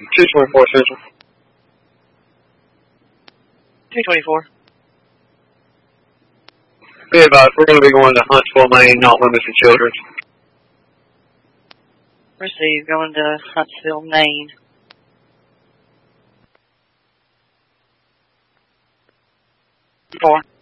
224 Central. 224. Be advised, we're going to be going to Huntsville, Maine, not women and children. Receive, going to Huntsville, Maine. 4.